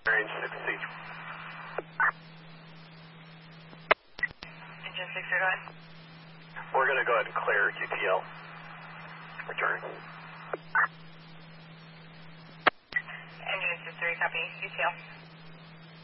Range 6C. Engine 6, go ahead. We're going to go ahead and clear UTL. Returning. Engine 6, 3, copy. UTL.